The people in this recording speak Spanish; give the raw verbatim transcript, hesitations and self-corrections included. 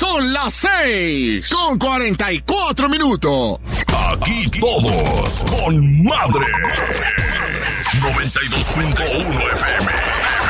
Son las seis con cuarenta y cuatro minutos. Aquí todos con madre. noventa y dos punto uno F M.